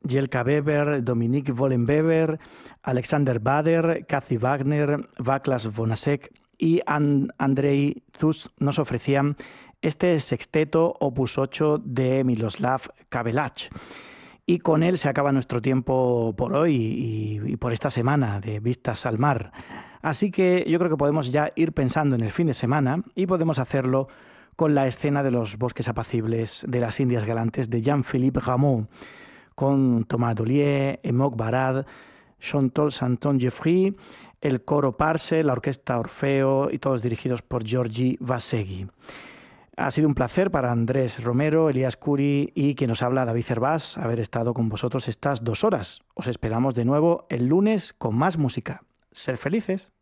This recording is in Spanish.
Jelka Weber, Dominique Wollenweber, Alexander Bader, Kathy Wagner, Václav Vonasek y Andrei Zus nos ofrecían este sexteto opus 8 de Miroslav Kabelach. Y con él se acaba nuestro tiempo por hoy y por esta semana de Vistas al Mar. Así que yo creo que podemos ya ir pensando en el fin de semana y podemos hacerlo con la escena de los bosques apacibles de las Indias Galantes de Jean-Philippe Rameau, con Thomas Dollier, Emok Barad, Chantal Santon-Jeffrey, el coro Parse, la orquesta Orfeo y todos dirigidos por Georgi Vasegui. Ha sido un placer para Andrés Romero, Elías Curi y quien nos habla, David Cervás, haber estado con vosotros estas 2 horas. Os esperamos de nuevo el lunes con más música. Sed felices.